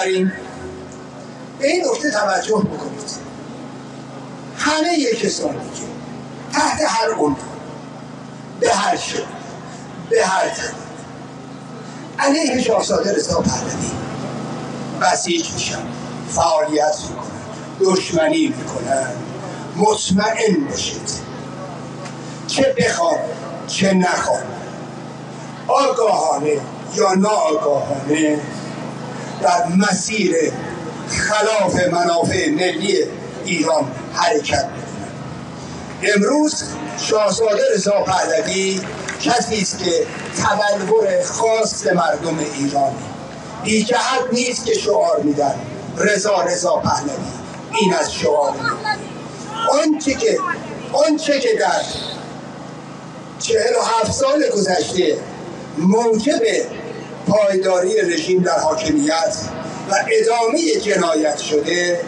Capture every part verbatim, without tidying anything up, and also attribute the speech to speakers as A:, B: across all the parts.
A: بنابراین به این نکته توجه بکنید، همه یک کسانی که تحت هر عنوان به هر شکل به هر طریق علیه شاهزاده رضا پهلوی بسیج میشن، فعالیت میکنن، دشمنی میکنن، مطمئن باشید چه بخوان چه نخوان، آگاهانه یا ناآگاهانه در مسیر خلاف منافع ملی ایران حرکت میکنن. امروز شاهزاده رضا پهلوی کسی است که تبلور خاص مردم ایرانی، بی جهت نیست که شعار میدن رضا رضا پهلوی، این از شعار آنچه که آنچه که در چهل و هفت سال گذشته موجب پایداری رژیم در حاکمیت و ادامه جنایت شده،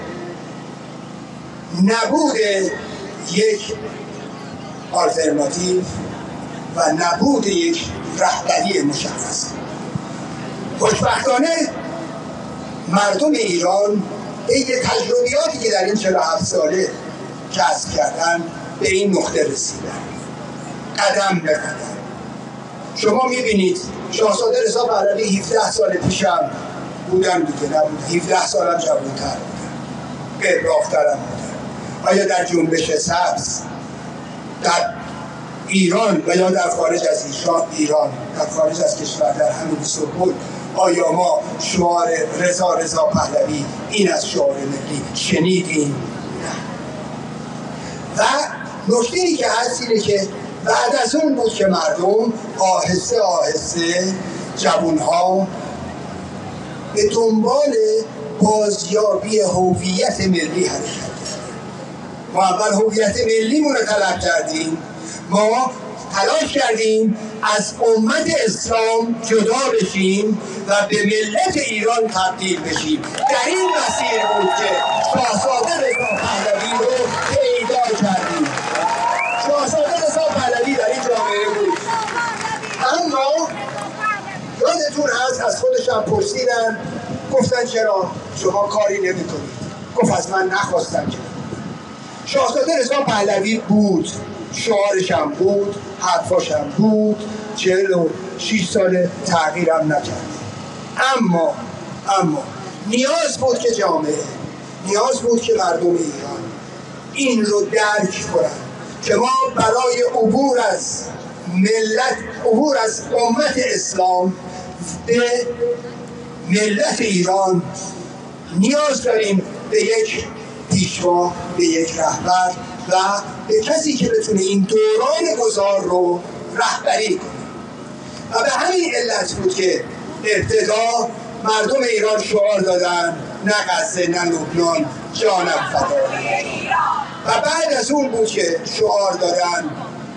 A: نبود یک آلترناتیو و نبود یک رهبری مشخص. خوشبختانه مردم ایران این تجربیاتی که در این چهل و هفت ساله کسب کردن به این نقطه رسیدن، قدم به قدم. شما میبینید شاهزاده رضا پهلوی هفده سال پیشم بودن دیگه، نبود هفده سالم جوان‌تر بودن، قبراق‌ترم بودن. آیا در جنبش سبز در ایران و یا در خارج از ایران، در خارج از کشور، در همین سرخود، آیا ما شعار رضا رضا پهلوی این از شعار ملی شنیدیم؟ و نکته‌ای که هست اینه که بعد از اون بود که مردم آهسته آهسته جوانها به دنبال بازیابی هویت ملی حرکت کردن. ما اول هویت ملیمون رو طلب کردیم، ما تلاش کردیم از امت اسلام جدا بشیم و به ملت ایران تبدیل بشیم. در این مسیر بود که شاهزاده رضا پهلوی رو پیدا کردیم. شاهزاده رضا پهلوی در این جامعه بود. اما یادتون هست از خودشم پرسیدن، گفتن چرا شما کاری نمی کنید؟ گفت از من نخواستم که. شاهزاده رضا پهلوی بود، شعارشم بود، حرفاشم بود، چهل و شیش سال تغییرم نکرد. اما اما نیاز بود که جامعه، نیاز بود که مردم ایران این رو درک کنن که ما برای عبور از ملت، عبور از امت اسلام به ملت ایران نیاز داریم به یک پیشوا، به یک رهبر و به کسی که بتونه این دوران گذار رو رهبری کنه. و به همین علت بود که ابتدا مردم ایران شعار دادن نه غزه نه لبنان جانم فدا. و بعد از اون بود که شعار دادن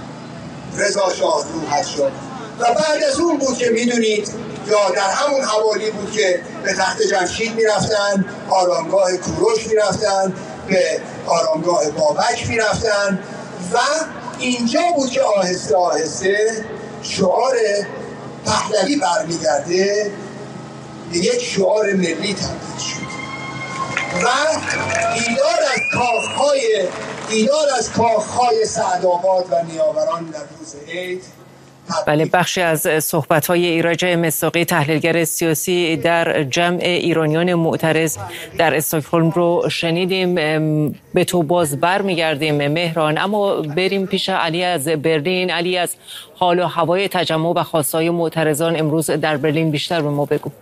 A: رضا شاه روحش شد. و بعد از اون بود که میدونید یا در همون حوالی بود که به تخت جمشید میرفتن، آرامگاه کوروش میرفتن، به آرامگاه بابک میرفتن و اینجا بود که آهسته آهسته شعار پهلوی برمیگرده به یک شعار ملی تبدیل شد و دیدار از کاخهای دیدار از کاخهای سعدآباد و نیاوران در روز عید.
B: بله، بخشی از صحبت‌های ایرج مصداقی تحلیلگر سیاسی در جمع ایرانیان معترض در استکهلم رو شنیدیم. به تو باز برمیگردیم مهران، اما بریم پیش علی از برلین. علی، از حال و هوای تجمع و خواسته‌های معترضان امروز در برلین بیشتر به ما بگو.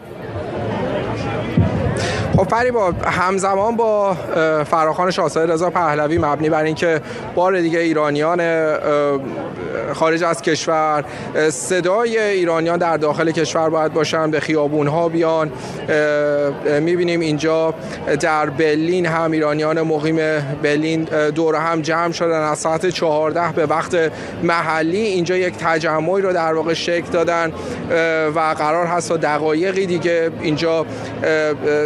C: خب فریبا، همزمان با فراخوان شاهزاده رضا پهلوی مبنی بر اینکه بار دیگه ایرانیان خارج از کشور، صدای ایرانیان در داخل کشور باید باشن، به خیابون‌ها بیان. می‌بینیم اینجا در برلین هم ایرانیان مقیم برلین دور هم جمع شدن از ساعت چهارده به وقت محلی. اینجا یک تجمعی رو در واقع شکل دادن و قرار هست تا دقایقی دیگه اینجا سخنرانی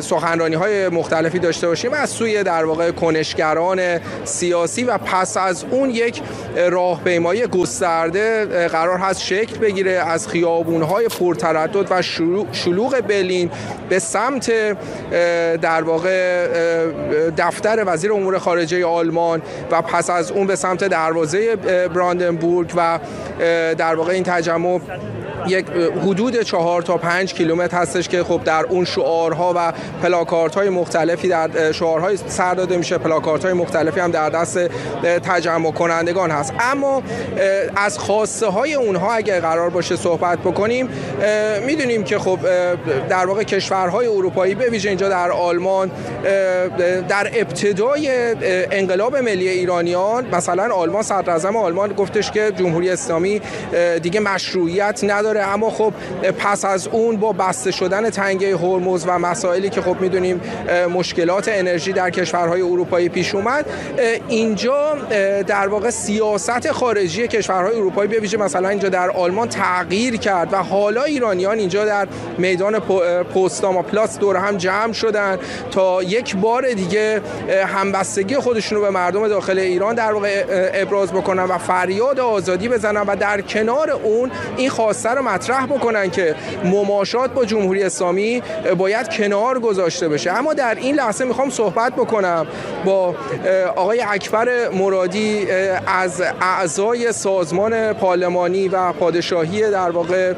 C: سخنرانی‌های مختلفی داشته باشیم از سوی در واقع کنشگران سیاسی و پس از اون یک راهپیمایی گسترده قرار هست شکل بگیره از خیابون‌های پرتردد و شلوغ برلین به سمت در واقع دفتر وزیر امور خارجه آلمان و پس از اون به سمت دروازه براندنبورگ و در واقع این تجمع یک حدود چهار تا پنج کیلومتر هستش که خب در اون شعارها و پلاکاردهای مختلفی در شعارهای سر داده میشه، پلاکاردهای مختلفی هم در دست تجمع کنندگان هست. اما از خواسته های اونها اگر قرار باشه صحبت بکنیم، میدونیم که خب در واقع کشورهای اروپایی به ویژه اینجا در آلمان در ابتدای انقلاب ملی ایرانیان، مثلا آلمان صدر اعظم آلمان گفتش که جمهوری اسلامی دیگه مشروعیت نداره، اما خب پس از اون با بسته شدن تنگه هرمز و مسائلی که خب میدونیم مشکلات انرژی در کشورهای اروپایی پیش اومد، اینجا در واقع سیاست خارجی کشورهای اروپایی به ویژه مثلا اینجا در آلمان تغییر کرد و حالا ایرانیان اینجا در میدان پوتسدام پلاس دور هم جمع شدن تا یک بار دیگه همبستگی خودشون رو به مردم داخل ایران در واقع ابراز بکنن و فریاد آزادی بزنن و در کنار اون این خواسته رو مطرح بکنن که مماشات با جمهوری اسلامی باید کنار گذاشته بشه. اما در این لحظه میخوام صحبت بکنم با آقای اکبر مرادی از اعضای سازمان پارلمانی و پادشاهی در واقع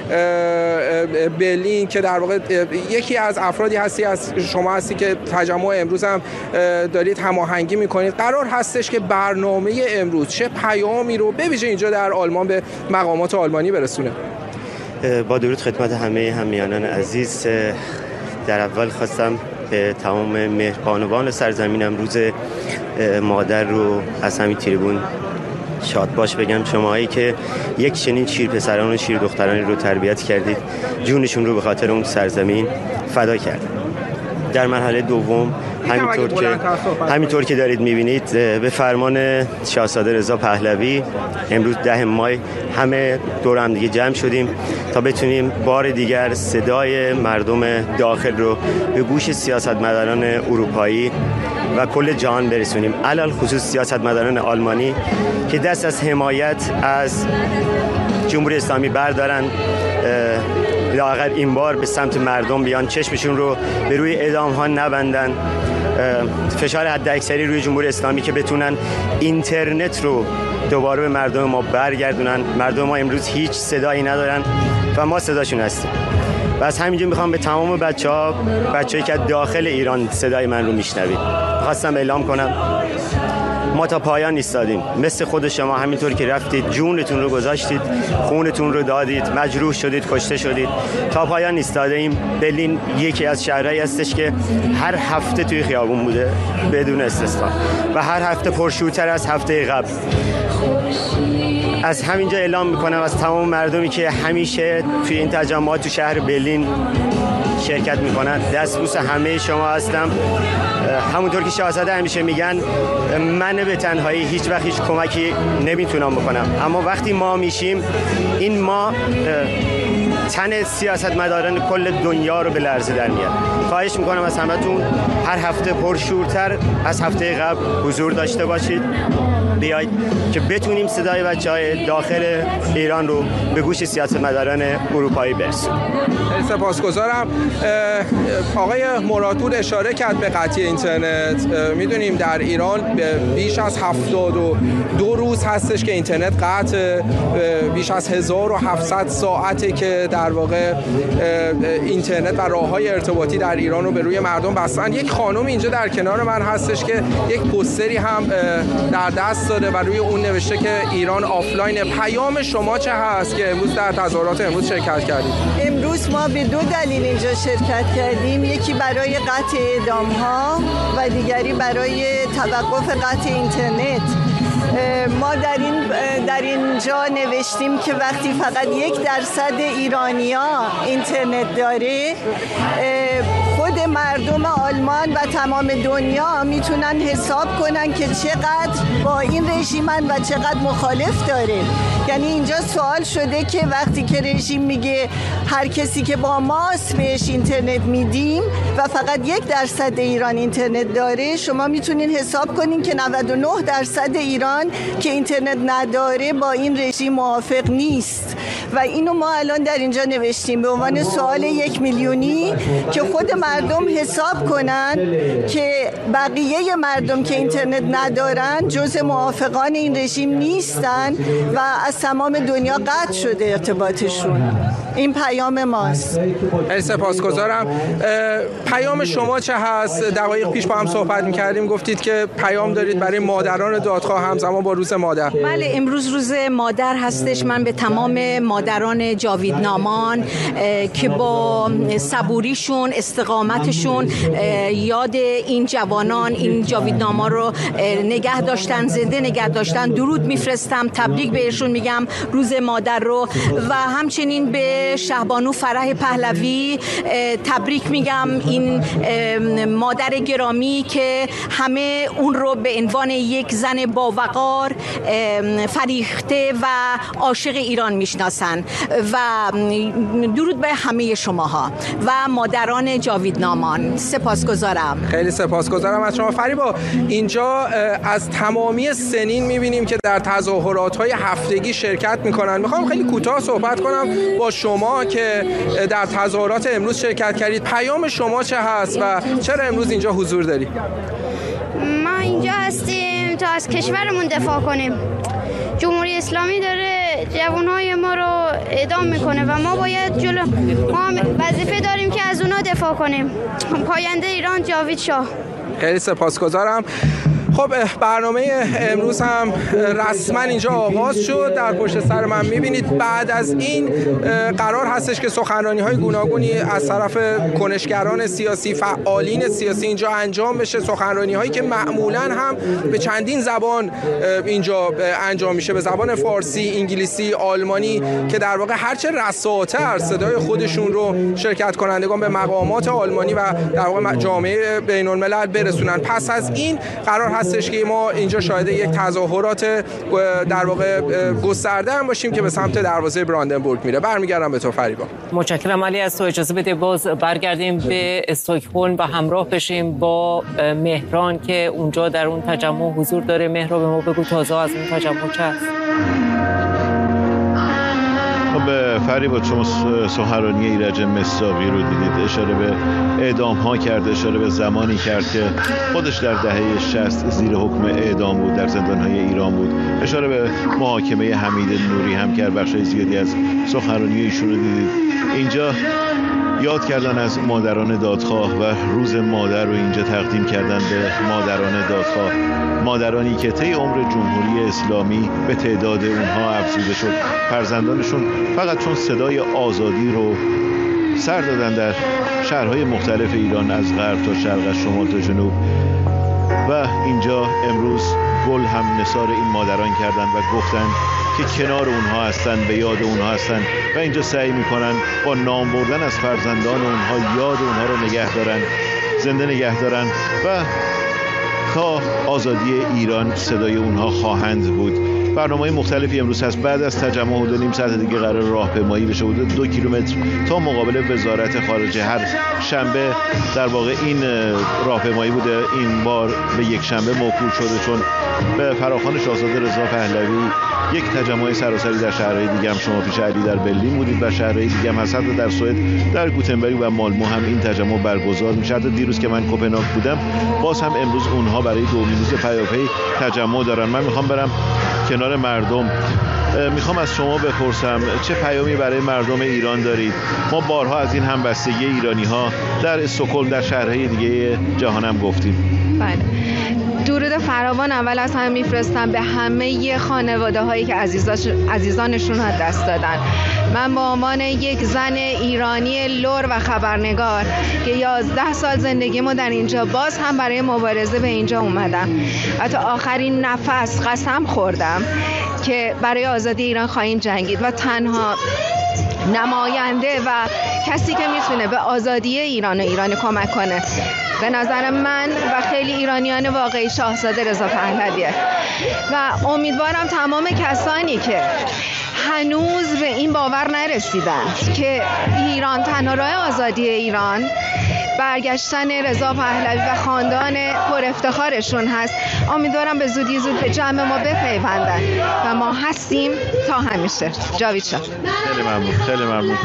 C: برلین که در واقع یکی از افرادی هستی از شما هستی که تجمع امروز هم دارید هماهنگی میکنید. قرار هستش که برنامه امروز چه پیامی رو به ویژه اینجا در آلمان به مقامات آلمانی برسونه؟
D: با درود خدمت همه همیهنان عزیز، در اول خواستم به تمام مهربانوان سرزمینم روز مادر رو از همین تریبون شاد باش بگم. شماهایی که یک چنین شیر پسران و شیر دخترانی رو تربیت کردید، جونشون رو به خاطر اون سرزمین فدا کردید. در مرحله دوم همینطور که همینطور که دارید می‌بینید به فرمان شاهزاده رضا پهلوی امروز ده مای همه دور هم دیگه جمع شدیم تا بتونیم بار دیگر صدای مردم داخل رو به گوش سیاستمداران اروپایی و کل جهان برسونیم، علل خصوص سیاستمداران آلمانی که دست از حمایت از جمهوری اسلامی بردارن، لااقل این بار به سمت مردم بیان، چشمشون رو به روی اعدام ها نبندن، فشار حداکثری روی جمهوری اسلامی که بتونن اینترنت رو دوباره به مردم ما برگردونن. مردم ما امروز هیچ صدایی ندارن و ما صداشون هستیم. و از همینجا میخوام به تمام بچه‌ها، بچه‌ای که داخل ایران صدای من رو میشنوید، خواستم اعلام کنم ما تا پایان ایستادیم. مثل خود شما همینطور که رفتید جونتون رو گذاشتید، خونتون رو دادید، مجروح شدید، کشته شدید، تا پایان ایستاده ایم. برلین یکی از شهرهایی هستش که هر هفته توی خیابون بوده بدون استثنا و هر هفته پرشورتر از هفته قبل. از همینجا اعلام میکنم از تمام مردمی که همیشه توی این تجمعات تو شهر برلین شرکت میکنن، دستبوس همه شما هستم. همونطور که شاهزاده همیشه میگن، من به تنهایی هیچ وقت هیچ کمکی نمیتونم بکنم، اما وقتی ما میشیم این ما تن سیاستمداران کل دنیا رو به لرزه در میاد. خواهش میکنم از همتون هر هفته پرشورتر از هفته قبل حضور داشته باشید، بیایید که بتونیم صدای بچه‌های داخل ایران رو به گوش سیاستمداران اروپایی برسونیم.
C: سپاسگزارم. آقای مرادپور اشاره کرد به قطعی اینترنت. میدونیم در ایران بیش از هفتاد و دو روز هستش که اینترنت قطع، بیش از هزار و هفتصد ساعته که در واقع اینترنت و راه‌های ارتباطی در ایران رو به روی مردم بستن. یک خانم اینجا در کنار من هستش که یک پوستری هم در دست داره و روی اون نوشته که ایران آفلاین. پیام شما چه هست که امروز در تظاهرات امروز شرکت کردید؟
E: امروز ما به دو دلیل اینجا شرکت کردیم، یکی برای قطع اعدام‌ها و دیگری برای توقف قطع اینترنت. ما در این در اینجا نوشتیم که وقتی فقط یک درصد ایرانی‌ها اینترنت داره، خود مردم آلمان و تمام دنیا میتونن حساب کنن که چقدر با این رژیمن و چقدر مخالف داره. یعنی اینجا سوال شده که وقتی که رژیم میگه هر کسی که با ماست بهش اینترنت میدیم و فقط یک درصد ایران اینترنت داره، شما میتونین حساب کنین که نود و نه درصد ایران که اینترنت نداره با این رژیم موافق نیست و اینو ما الان در اینجا نوشتیم به عنوان سوال یک میلیونی که خود مردم حساب کنن که بقیه مردم که اینترنت ندارن جز موافقان این رژیم نیستن و از تمام دنیا قطع شده ارتباطشون. این پیام ماست.
C: خیلی سپاسگزارم. پیام شما چه هست؟ دقایق پیش با هم صحبت می‌کردیم، گفتید که پیام دارید برای مادران دادخواه همزمان با روز مادر.
F: بله، امروز روز مادر هستش. من به تمام مادران جاویدنامان که با صبوریشون، استقامتشون یاد این جوانان، این جاویدناما رو نگه داشتن، زنده نگه داشتن، درود میفرستم، تبریک بهشون میگم روز مادر رو و همچنین به شهبانو فرح پهلوی تبریک میگم، این مادر گرامی که همه اون رو به عنوان یک زن باوقار، فریخته و عاشق ایران میشناسن و درود به همه شماها و مادران جاویدنامان. سپاسگزارم.
C: خیلی سپاسگزارم از شما. فریبا، اینجا از تمامی سنین میبینیم که در تظاهرات‌های هفتگی شرکت میکنن. میخوام خیلی کوتاه صحبت کنم با شما که در تظاهرات امروز شرکت کردید. پیام شما چه هست و چرا امروز اینجا حضور دارید؟
G: ما اینجا هستیم تا از کشورمون دفاع کنیم. جمهوری اسلامی داره جوانهای ما رو اعدام میکنه و ما باید جلو ما وظیفه داریم که از اونا دفاع کنیم. پاینده ایران جاوید شاه.
C: خیلی سپاسگزارم. خب برنامه امروز هم رسما اینجا آغاز شد. در پشت سر من میبینید بعد از این قرار هستش که سخنرانی‌های گوناگونی از طرف کنشگران سیاسی، فعالین سیاسی اینجا انجام بشه. سخنرانی‌هایی که معمولاً هم به چندین زبان اینجا انجام میشه، به زبان فارسی، انگلیسی، آلمانی، که در واقع هرچه رساتر صدای خودشون رو شرکت کنندگان به مقامات آلمانی و در واقع جامعه بین‌الملل برسونن. پس از این قرار هستش که ما اینجا شاهد یک تظاهرات در واقع گسترده هم باشیم که به سمت دروازه براندنبورگ میره. برمیگردم به تو فریبا.
B: متشکرم علی. از تو اجازه بده باز برگردیم به استکهلم و همراه بشیم با مهران که اونجا در اون تجمع حضور داره. مهران، به ما بگو تازه از اون تجمع چه هست؟
H: خب فریبا، شما سخنرانی ایرج مصداقی رو دیدید، اشاره به اعدام ها کرد، اشاره به زمانی کرد که خودش در دهه شصت زیر حکم اعدام بود، در زندان های ایران بود. اشاره به محاکمه حمید نوری هم کرد. بخشای زیادی از سخنرانی ایشون رو دیدید. اینجا یاد کردن از مادران دادخواه و روز مادر رو اینجا تقدیم کردن به مادران دادخواه، مادرانی که طی عمر جمهوری اسلامی به تعداد اونها افزوده شد. فرزندانشون فقط چون صدای آزادی رو سر دادن در شهرهای مختلف ایران، از غرب تا شرق، از شمال تا جنوب، و اینجا امروز گل هم نثار این مادران کردن و گفتن که کنار اونها هستن، به یاد اونها هستن و اینجا سعی میکنن با نام بردن از فرزندان اونها یاد اونها رو نگه دارن، زنده نگه دارن و تا آزادی ایران صدای اونها خواهند بود. برنامه‌های مختلفی امروز هست. بعد از تجمع حدود نیم ساعت دیگه قرار راهپیمایی بشه حدود دو کیلومتر تا مقابل وزارت خارجه. هر شنبه در واقع این راهپیمایی بوده، این بار به یک شنبه موکول شده چون به فراخوان شاهزاده رضا پهلوی یک تجمع سراسری در شهرهای دیگه هم، شما پیش علی در برلین بودید و شهرهای دیگه هم هست، در سوئد، در گوتنبرگ و مالمو هم این تجمع برگزار میشه. حتی دیروز که من کوپنهاگ بودم باز هم امروز اونها برای دومین روز پیاپی تجمع دارن. من میخوام برم کنار مردم. میخوام از شما بپرسم چه پیامی برای مردم ایران دارید؟ ما بارها از این همبستگی ایرانی ها در استکهلم، در شهرهای دیگه جهان هم گفتیم.
I: بله، درود فراوان اول از همه میفرستم به همه خانواده هایی که عزیزانشون رو دست دادن. من به عنوان یک زن ایرانی لور و خبرنگار که یازده سال زندگیمو در اینجا باز هم برای مبارزه به اینجا اومدم و تا آخرین نفس قسم خوردم که برای آزادی ایران خواهیم جنگید و تنها نماینده و کسی که میتونه به آزادی ایران و ایرانی کمک کنه به نظر من و خیلی ایرانیان واقعی شاهزاده رضا پهلویه و امیدوارم تمام کسانی که هنوز به این باور نرسیدن که ایران تنها راه آزادی ایران برگشتن رضا پهلوی و خاندان پر افتخارشون هست، امیدوارم به زودی زود به جمع ما بپیوندن و ما هستیم تا همیشه. جاوید شاه.
H: خیلی ممنون، خیلی ممنون.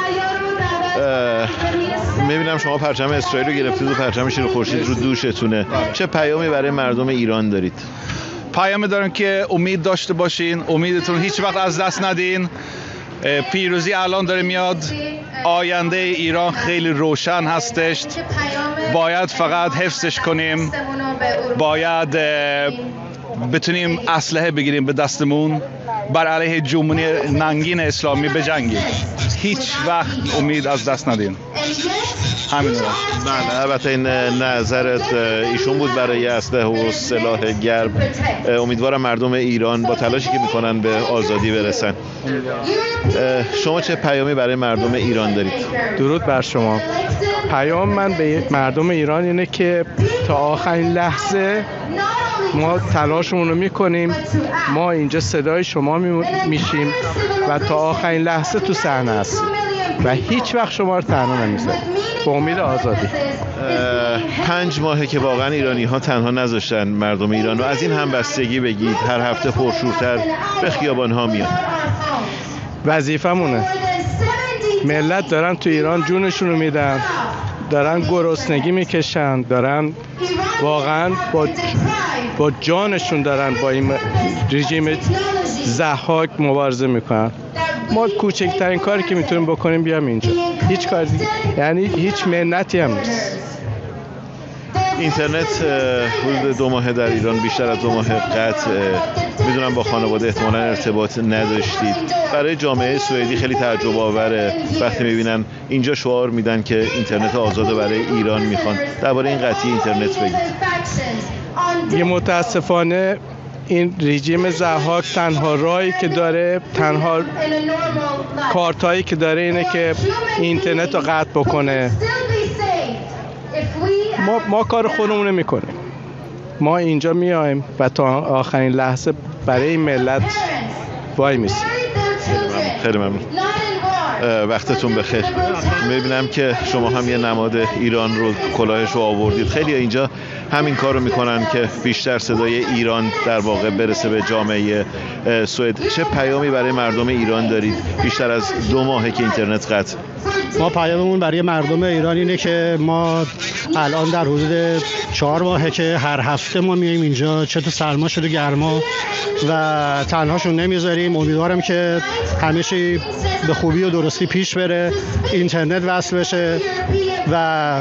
H: میبینم شما پرچم اسرائیل رو گرفتید و پرچم شیر خورشید رو دوشتونه. چه پیامی برای مردم ایران دارید؟
J: پیام دارم که امید داشته باشین، امیدتون هیچ وقت از دست ندین. پیروزی الان داره میاد، آینده ایران خیلی روشن هستش، باید فقط حفظش کنیم، باید بتونیم اسلحه بگیریم به دستمون، بر علیه جمهوری ننگین اسلامی بجنگیم، هیچ وقت امید از دست ندین. همین رو.
H: بله، البته این نظرت ایشون بود برای اسلحه و سلاح گرم. امیدوارم مردم ایران با تلاشی که میکنن به آزادی برسن. شما چه پیامی برای مردم ایران دارید؟
C: درود بر شما. پیام من به مردم ایران اینه که تا آخرین لحظه ما تلاشمون رو میکنیم، ما اینجا صدای شما میشیم و تا آخرین لحظه تو صحنه هستیم و هیچ وقت شما رو تنها نمیذاریم با امید آزادی.
H: پنج ماهه که واقعا ایرانی ها تنها نذاشتن مردم ایران و از این همبستگی بگید، هر هفته پرشورتر به خیابان ها میان.
C: وظیفمونه. ملت دارن تو ایران جونشون رو میدن، دارن گرسنگی میکشن، دارن واقعا با با جانشون دارن با این رژیم ضحاک مبارزه میکنن. ما کوچکترین کاری که میتونیم بکنیم بیام اینجا، هیچ کاری دیگه، یعنی هیچ منتی هم نیست.
H: اینترنت حدود دو ماه در ایران بیشتر از دو ماه قطع. میدونم با خانواده احتمالاً ارتباط نداشتید. برای جامعه سوئدی خیلی تعجب آوره وقتی میبینن اینجا شعار میدن که اینترنت آزاد برای ایران میخوان. درباره این قطعی اینترنت بگید.
C: یه متاسفانه این رژیم ضحاک تنها راهی که داره، تنها کارتایی که داره اینه که اینترنت رو قطع بکنه. ما ما کار خودمون رو میکنیم. ما اینجا میایم و تا آخرین لحظه برای این ملت وای میسیم.
H: خیلی ممنون. وقتتون بخیر. میبینم که شما هم یه نماد ایران رو کلاهش رو آوردید. خیلی اینجا همین کار رو میکنن که بیشتر صدای ایران در واقع برسه به جامعه سوئد. چه پیامی برای مردم ایران دارید بیشتر از دو ماهه که اینترنت قطع؟
K: ما پیاممون برای مردم ایران اینه که ما الان در حدود چهار ماهه که هر هفته ما میایم اینجا، چه تو سرما شده گرما، و تنهاشون نمیذاریم. امیدوارم که همیشه به خوبی و درستی پیش بره، اینترنت وصل بشه و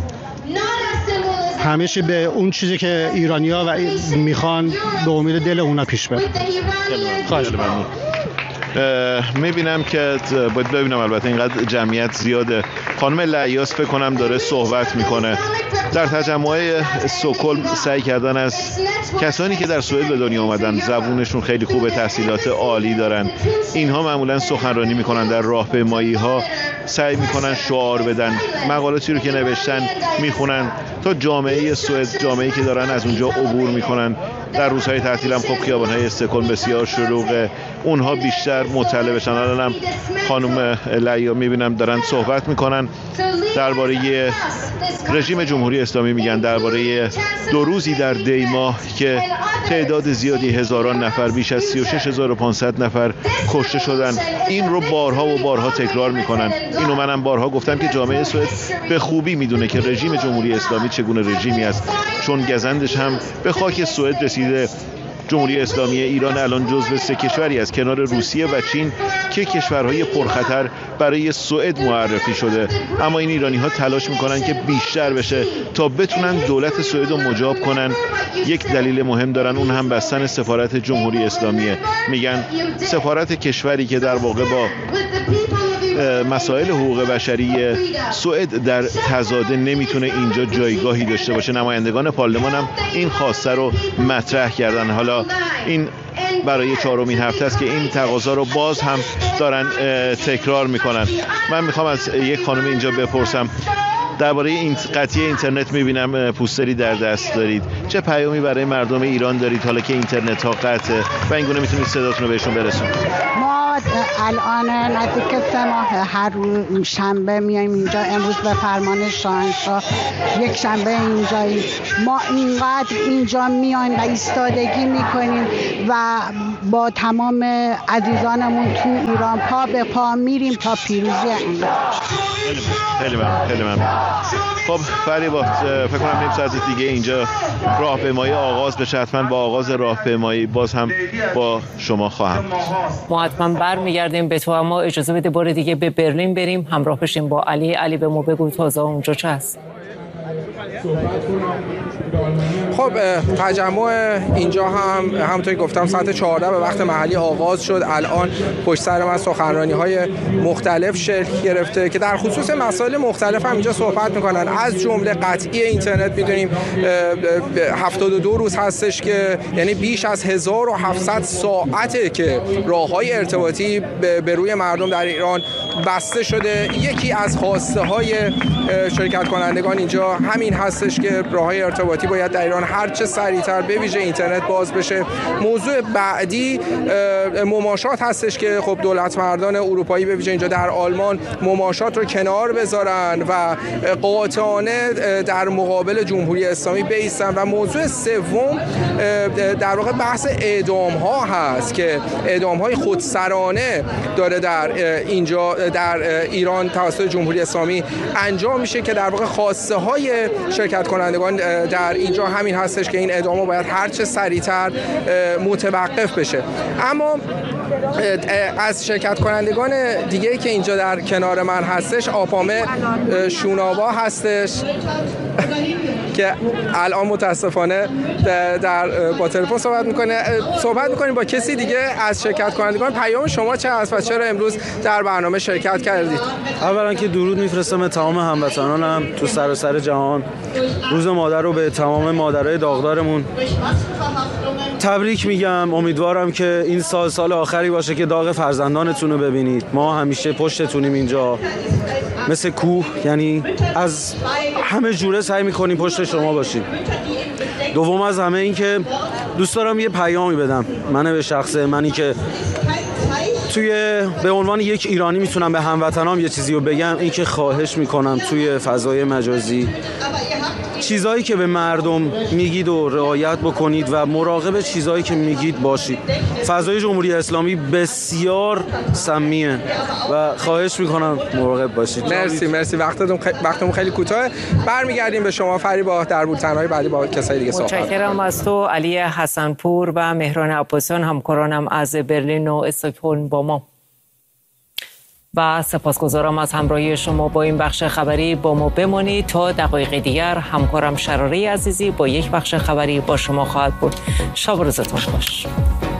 K: همیشه به اون چیزی که ایرانی‌ها و میخوان به امید دل اونا پیش بره.
H: خواهش ممنون. میبینم که باید ببینم، البته اینقدر جمعیت زیاده. خانم لعیاس فکر کنم داره صحبت میکنه. در تجمع استکهلم سعی کردن از کسانی که در سوئد به دنیا اومدن، زبونشون خیلی خوبه، تحصیلات عالی دارن، اینها معمولا سخنرانی میکنن در راهپیمایی ها، سعی میکنن شعار بدن، مقالاتی رو که نوشتن میخونن تا جامعه سوئد، جامعه‌ای که دارن از اونجا عبور میکنن. در روزهای تعطیل هم خب خیابان‌های استکهلم بسیار شلوغه، اونها بیشتر مطلع بشن. الانم خانم لعیا میبینم دارن صحبت میکنن درباره رژیم جمهوری اسلامی، میگن درباره دو روزی در دی ماه که تعداد زیادی هزاران نفر، بیش از سی و شش هزار و پانصد نفر کشته شدن. این رو بارها و بارها تکرار میکنن. اینو منم بارها گفتم که جامعه سوئد به خوبی میدونه که رژیم جمهوری اسلامی چگونه رژیمی است، چون گزندش هم به خاک سوئد رسیده. جمهوری اسلامی ایران الان جزو سه کشوری است کنار روسیه و چین که کشورهای پرخطر برای سوئد معرفی شده، اما این ایرانی ها تلاش میکنن که بیشتر بشه تا بتونن دولت سوئد رو مجاب کنن. یک دلیل مهم دارن، اون هم بستن سفارت جمهوری اسلامیه. میگن سفارت کشوری که در واقع با مسائل حقوق بشری سوئد در تضاد نمیتونه اینجا جایگاهی داشته باشه. نمایندگان پارلمان هم این خواسته رو مطرح کردن. حالا این برای چهارمین هفته است که این تقاضا رو باز هم دارن تکرار میکنن. من میخوام از یک خانم اینجا بپرسم درباره این قطعی اینترنت. میبینم پوستری در دست دارید، چه پیامی برای مردم ایران دارید حالا که اینترنت ها قطعه و این گونه میتونید صداتون رو بهشون برسونید؟
L: ما الان نزدیک سه ماه هر روز شنبه میایم اینجا. امروز به فرمان شاهنشاه یک شنبه اینجاییم. ما اینقدر اینجا میایم و ایستادگی میکنیم و با تمام عزیزانمون تو ایران پا به پا میریم تا پیروزی انقلاب.
H: خیلی ممنون، خیلی ممنون. خب فریبا، فکر کنم نیم ساعت دیگه اینجا راهپیمایی آغاز بشه. حتما با آغاز راهپیمایی باز هم با شما خواهم.
B: ما حتما برمیگردیم به تو، اما اجازه بده بار دیگه به برلین بریم همراه بشیم با علی. علی به ما بگو تازه اونجا چه هست؟
C: خب تجمع اینجا هم همونطوری گفتم ساعت چهارده به وقت محلی آغاز شد. الان پشت سر من سخنرانی‌های مختلف شکل گرفته که در خصوص مسائل مختلف هم اینجا صحبت میکنن. از جمله قطعی اینترنت میدونیم هفتاد و دو روز هستش که یعنی بیش از هزار و هفتصد ساعته که راه‌های ارتباطی به روی مردم در ایران بسته شده. یکی از خواسته های شرکت کنندگان اینجا همین هستش که راه‌های ارتباطی باید در ایران هر چه سریعتر به ویژه اینترنت باز بشه. موضوع بعدی مماشات هستش که خب دولت مردان اروپایی به ویژه اینجا در آلمان مماشات رو کنار بذارن و قاطعانه در مقابل جمهوری اسلامی بایستن. و موضوع سوم در واقع بحث اعدام ها هست که اعدام های خودسرانه داره در اینجا در ایران توسط جمهوری اسلامی انجام میشه که در واقع خواسته های شرکت کنندگان در اینجا همین هستش که این اعدام باید هر چه سریعتر متوقف بشه. اما از شرکت کنندگان دیگه که اینجا در کنار من هستش آپامه شوناوا هستش که الان متاسفانه در با تلفن صحبت میکنه. صحبت میکنیم با کسی دیگه از شرکت کنندگان. پیام شما چه است و چرا امروز در برنامه شرکت کردید؟
M: اولا که درود میفرستم به تمام هموطنانم تو سراسر جهان. روز مادر رو به تمام مادرای داغدارمون تبریک میگم. امیدوارم که این سال سال آخری باشه که داغ فرزندانتون رو ببینید. ما همیشه پشتتونیم اینجا مثل کوه، یعنی از همه جوره سعی میکنیم پشت شما باشیم. دوم از همه این که دوست دارم یه پیامی بدم. من به شخصه منی که توی به عنوان یک ایرانی میتونم به هموطنام یه چیزی رو بگم، این که خواهش میکنم توی فضای مجازی چیزایی که به مردم میگید و رعایت بکنید و مراقب چیزایی که میگید باشید. فضای جمهوری اسلامی بسیار سمیه و خواهش میکنم مراقب باشید.
C: مرسی مرسی وقتتون خ... وقتمون خیلی کوتاه. برمیگردیم به شما فریبا در بولتن‌های بعدی با کسای دیگه صحبت.
B: متشکرم از تو علی حسنپور و مهران عباسیان همکارانم از برلین و استکهلم با ما. و سپاسگزارم از همراهی شما با این بخش خبری. با ما بمانید تا دقایق دیگر. همکارم شراره عزیزی با یک بخش خبری با شما خواهد بود. شب و روزتون خوش.